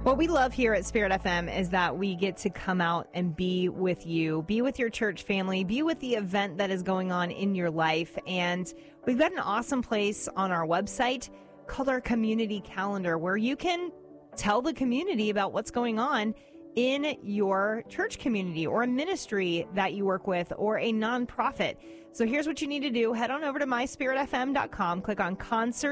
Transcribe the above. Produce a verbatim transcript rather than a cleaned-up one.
What we love here at Spirit F M is that we get to come out and be with you, be with your church family, be with the event that is going on in your life. And we've got an awesome place on our website called our community calendar, where you can tell the community about what's going on in your church community or a ministry that you work with or a nonprofit. So here's what you need to do. Head on over to my spirit f m dot com, click on concert